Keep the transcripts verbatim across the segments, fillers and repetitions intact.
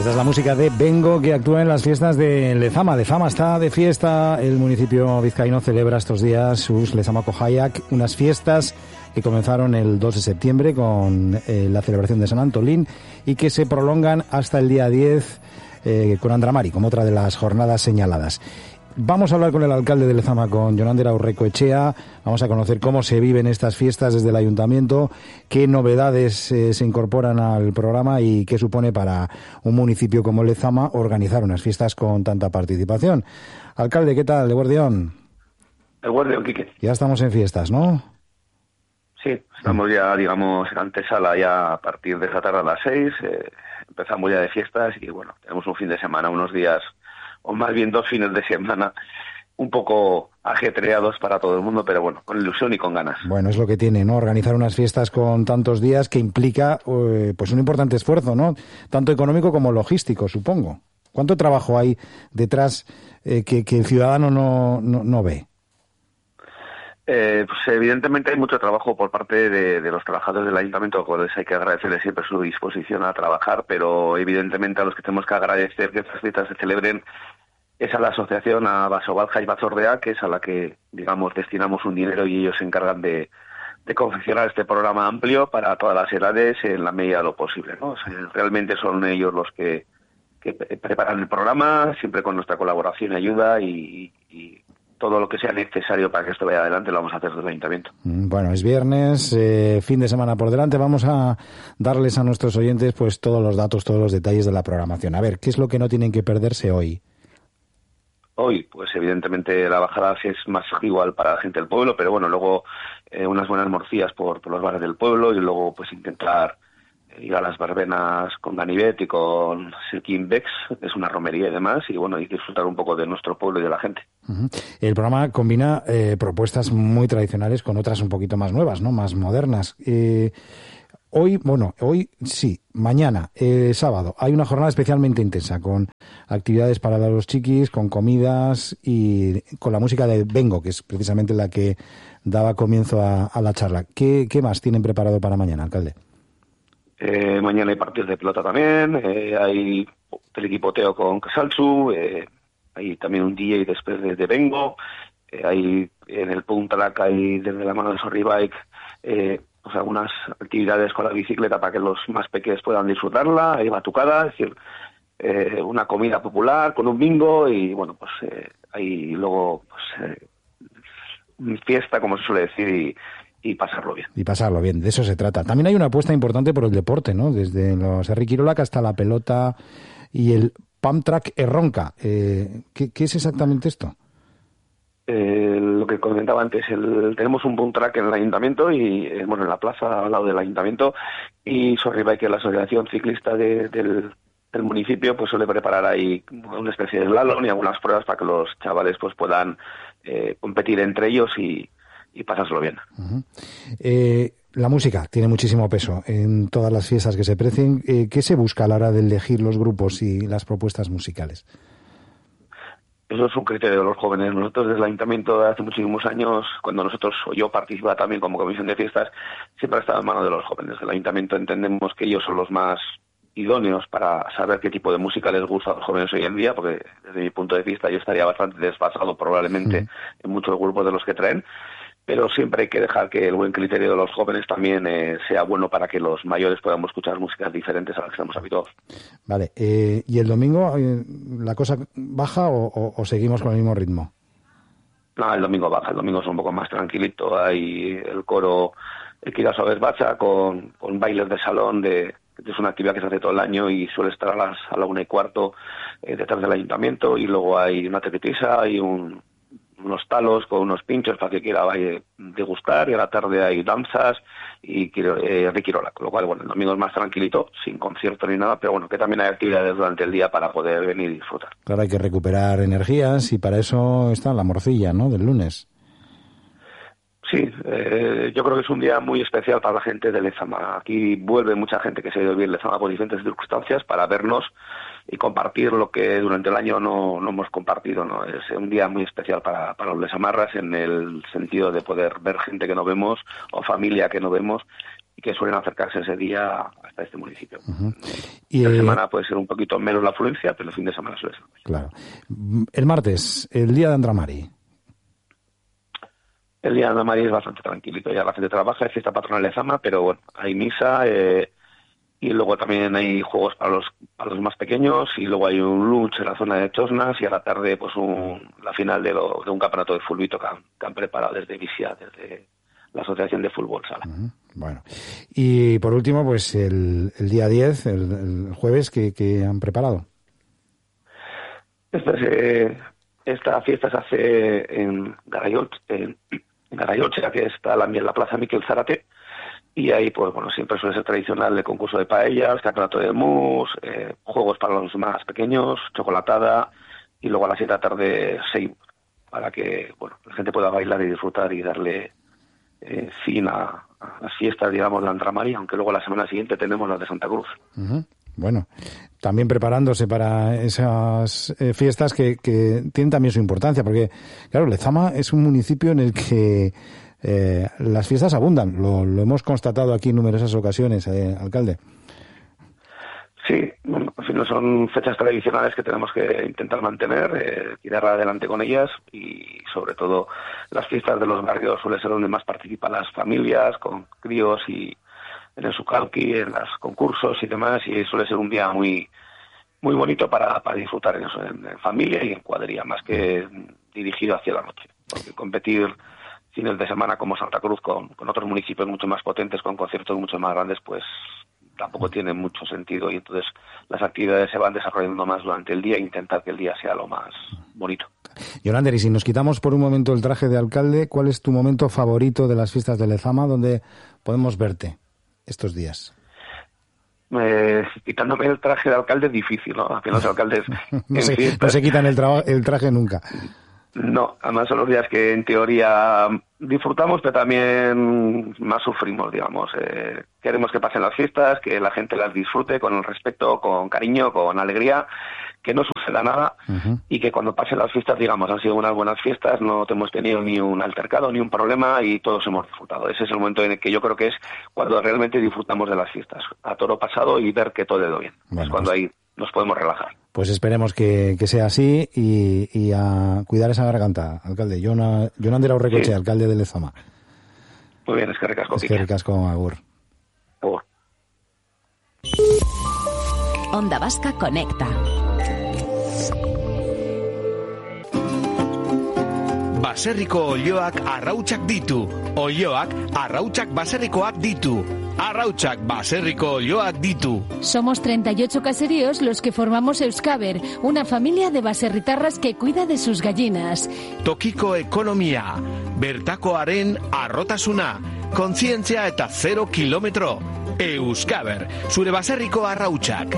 Esta es la música de Bengo, que actúa en las fiestas de Lezama. Lezama está de fiesta. El municipio vizcaíno celebra estos días sus Lezama Kohayak, unas fiestas que comenzaron el dos de septiembre con eh, la celebración de San Antolín y que se prolongan hasta el día diez eh, con Andramari, como otra de las jornadas señaladas. Vamos a hablar con el alcalde de Lezama, con Jonander Aurrecoetxea. Vamos a conocer cómo se viven estas fiestas desde el ayuntamiento, qué novedades eh, se incorporan al programa y qué supone para un municipio como Lezama organizar unas fiestas con tanta participación. Alcalde, ¿qué tal? Eguerdión. Eguerdión, Quique. Ya estamos en fiestas, ¿no? Sí, estamos ya, digamos, en antesala ya a partir de esta tarde a las seis. Eh, empezamos ya de fiestas y, bueno, tenemos un fin de semana, unos días, o más bien dos fines de semana, un poco ajetreados para todo el mundo, pero bueno, con ilusión y con ganas. Bueno, es lo que tiene, ¿no? Organizar unas fiestas con tantos días que implica eh, pues un importante esfuerzo, ¿no? Tanto económico como logístico, supongo. ¿Cuánto trabajo hay detrás eh, que, que el ciudadano no, no, no ve? Eh, pues evidentemente hay mucho trabajo por parte de, de los trabajadores del ayuntamiento, a los cuales hay que agradecerles siempre su disposición a trabajar, pero evidentemente a los que tenemos que agradecer que estas fiestas se celebren es a la asociación, a Basobalja y Bazordea, que es a la que, digamos, destinamos un dinero y ellos se encargan de, de confeccionar este programa amplio para todas las edades en la medida de lo posible, ¿no? O sea, realmente son ellos los que, que preparan el programa, siempre con nuestra colaboración y ayuda, y, y todo lo que sea necesario para que esto vaya adelante lo vamos a hacer desde el ayuntamiento. Bueno, es viernes, eh, fin de semana por delante. Vamos a darles a nuestros oyentes pues todos los datos, todos los detalles de la programación. A ver, ¿qué es lo que no tienen que perderse hoy? Hoy, pues evidentemente la bajada es más igual para la gente del pueblo, pero bueno, luego eh, unas buenas morcillas por, por los bares del pueblo y luego pues intentar ir a las verbenas con Ganivet y con Silkin Bex, que es una romería y demás, y bueno, y disfrutar un poco de nuestro pueblo y de la gente. Uh-huh. El programa combina eh, propuestas muy tradicionales con otras un poquito más nuevas, ¿no? Más modernas. Eh, hoy, bueno, hoy sí, mañana, eh, sábado, hay una jornada especialmente intensa con actividades para los chiquis, con comidas y con la música de Bengo, que es precisamente la que daba comienzo a, a la charla. ¿Qué, qué más tienen preparado para mañana, alcalde? Eh, mañana hay partidos de pelota también, eh, hay telequipoteo con Casalchu, eh, hay también un D J después de, de Bengo, eh, hay en el Punt Track, hay desde la mano de Sorry Bike, eh, pues algunas actividades con la bicicleta para que los más pequeños puedan disfrutarla, hay batucada, es decir, eh, una comida popular con un bingo y bueno, pues eh, hay luego pues eh, fiesta, como se suele decir, y y pasarlo bien. Y pasarlo bien, de eso se trata. También hay una apuesta importante por el deporte, ¿no? Desde los Herri Kirolak hasta la pelota y el Pump Track Erronka. Eh, ¿qué, ¿Qué es exactamente esto? Eh, lo que comentaba antes, el, tenemos un Pump Track en el ayuntamiento y, eh, bueno, en la plaza al lado del ayuntamiento, y Sorry Bike, que es la asociación ciclista de, del, del municipio, pues suele preparar ahí una especie de slalom y algunas pruebas para que los chavales pues puedan eh, competir entre ellos y y pasárselo bien. Uh-huh. Eh, la música tiene muchísimo peso en todas las fiestas que se precien. Eh, ¿Qué se busca a la hora de elegir los grupos y las propuestas musicales? Eso es un criterio de los jóvenes. Nosotros desde el ayuntamiento de hace muchísimos años, cuando nosotros o yo participaba también como comisión de fiestas, siempre ha estado en manos de los jóvenes. El ayuntamiento entendemos que ellos son los más idóneos para saber qué tipo de música les gusta a los jóvenes hoy en día, porque desde mi punto de vista yo estaría bastante desfasado probablemente mm. en muchos grupos de los que traen. Pero siempre hay que dejar que el buen criterio de los jóvenes también eh, sea bueno para que los mayores podamos escuchar músicas diferentes a las que estamos habituados. Vale, eh, ¿y el domingo eh, la cosa baja o, o, o seguimos con el mismo ritmo? No, el domingo baja, el domingo es un poco más tranquilito, hay el coro Equidad Suaves Bacha con, con bailes de salón, de, es una actividad que se hace todo el año y suele estar a las a la una y cuarto eh, detrás del ayuntamiento, y luego hay una tequetisa, hay un unos talos con unos pinchos para que quiera vaya degustar, y a la tarde hay danzas y eh, riquirola, con lo cual, bueno, el domingo es más tranquilito, sin concierto ni nada, pero bueno, que también hay actividades durante el día para poder venir y disfrutar. Claro, hay que recuperar energías y para eso está la morcilla, ¿no?, del lunes. Sí, eh, yo creo que es un día muy especial para la gente de Lezama. Aquí vuelve mucha gente que se ha ido a vivir Lezama por diferentes circunstancias para vernos y compartir lo que durante el año no, no hemos compartido, ¿no? Es un día muy especial para, para los lesamarras en el sentido de poder ver gente que no vemos o familia que no vemos y que suelen acercarse ese día hasta este municipio. Uh-huh. Y la eh, semana puede ser un poquito menos la afluencia, pero el fin de semana suele ser. Claro. El martes, el día de Andramari. El día de Andramari es bastante tranquilito, ya la gente trabaja, es fiesta patronal de Lezama, pero bueno, hay misa, eh, y luego también hay juegos para los para los más pequeños, y luego hay un lunch en la zona de Chosnas, y a la tarde pues un, la final de, lo, de un campeonato de fulbito que han, que han preparado desde Visia, desde la Asociación de Fútbol Sala. Uh-huh. Bueno, y por último, pues el, el día diez, el, el jueves, que, que han preparado. Esta, es, eh, esta fiesta se hace en Garayolche, en, en Garayolche, que está la, la Plaza Miquel Zárate, y ahí pues bueno, siempre suele ser tradicional el concurso de paellas, campeonato de mus, eh, juegos para los más pequeños, chocolatada, y luego a las siete de la tarde seis, para que bueno, la gente pueda bailar y disfrutar y darle eh, fin a, a las fiestas, digamos, de Andramari, aunque luego la semana siguiente tenemos las de Santa Cruz. Uh-huh. Bueno, también preparándose para esas eh, fiestas que, que tienen también su importancia, porque claro, Lezama es un municipio en el que Eh, las fiestas abundan, lo, lo hemos constatado aquí en numerosas ocasiones, eh, alcalde. Sí, bueno, al final son fechas tradicionales que tenemos que intentar mantener, eh, tirar adelante con ellas, y sobre todo las fiestas de los barrios suele ser donde más participan las familias, con críos y en el Sucalqui, en los concursos y demás, y suele ser un día muy muy bonito para, para disfrutar en eso, en, en familia y en cuadrilla, más que dirigido hacia la noche, porque competir fines de semana como Santa Cruz con, con otros municipios mucho más potentes, con conciertos mucho más grandes, pues tampoco tiene mucho sentido, y entonces las actividades se van desarrollando más durante el día e intentar que el día sea lo más bonito. Yolander, y si nos quitamos por un momento el traje de alcalde, ¿cuál es tu momento favorito de las fiestas de Lezama donde podemos verte estos días? Eh, quitándome el traje de alcalde es difícil, ¿no? Al final los alcaldes no, se, no se quitan el, tra- el traje nunca. No, además son los días que en teoría disfrutamos, pero también más sufrimos, digamos. Eh, queremos que pasen las fiestas, que la gente las disfrute con el respeto, con cariño, con alegría, que no suceda nada, uh-huh. y que cuando pasen las fiestas, digamos, han sido unas buenas fiestas, no hemos tenido ni un altercado, ni un problema, y todos hemos disfrutado. Ese es el momento en el que yo creo que es cuando realmente disfrutamos de las fiestas, a toro pasado, y ver que todo ha ido bien. Bueno, es cuando pues... ahí nos podemos relajar. Pues esperemos que, que sea así, y, y a cuidar esa garganta, alcalde. Yolander Aurrecoche, sí. Alcalde de Lezama. Muy bien, es que ricasco. Es que ricasco, agur. Agur. Onda Vasca Conecta. Baserriko olioak arrautsak ditu. Olioak arrautsak baserrikoak ditu. Arrautsak baserriko olioak ditu. Somos treinta y ocho caseríos los que formamos Euskaber, una familia de baserritarras que cuida de sus gallinas. Tokiko ekonomia, bertakoaren arrotasuna, kontzientzia eta zero kilometro. Euskaber, zure baserriko arrautsak.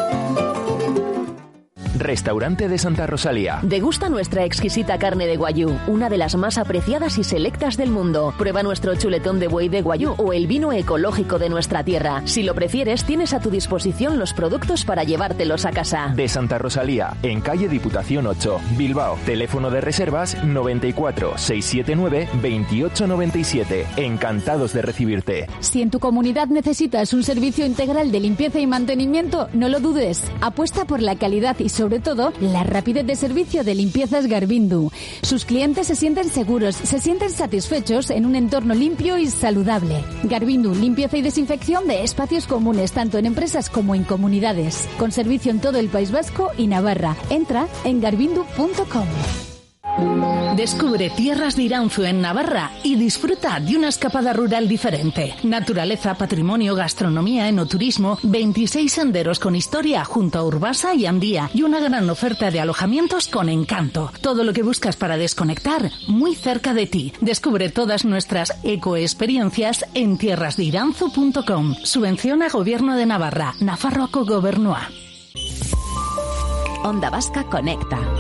Restaurante de Santa Rosalía. Degusta nuestra exquisita carne de guayú, una de las más apreciadas y selectas del mundo. Prueba nuestro chuletón de buey de guayú o el vino ecológico de nuestra tierra. Si lo prefieres, tienes a tu disposición los productos para llevártelos a casa. De Santa Rosalía, en calle Diputación ocho, Bilbao. Teléfono de reservas noventa y cuatro, seiscientos setenta y nueve, veintiocho noventa y siete. Encantados de recibirte. Si en tu comunidad necesitas un servicio integral de limpieza y mantenimiento, no lo dudes. Apuesta por la calidad y sobre Sobre todo, la rapidez de servicio de Limpiezas Garbindu. Sus clientes se sienten seguros, se sienten satisfechos en un entorno limpio y saludable. Garbindu, limpieza y desinfección de espacios comunes, tanto en empresas como en comunidades. Con servicio en todo el País Vasco y Navarra. Entra en garbindu punto com. Descubre tierras de Iranzu en Navarra y disfruta de una escapada rural diferente. Naturaleza, patrimonio, gastronomía, enoturismo, veintiséis senderos con historia junto a Urbasa y Andía y una gran oferta de alojamientos con encanto. Todo lo que buscas para desconectar, muy cerca de ti. Descubre todas nuestras ecoexperiencias en tierras de iranzu punto com. Subvenciona Gobierno de Navarra, Nafarroako Gobernua. Onda Vasca Conecta.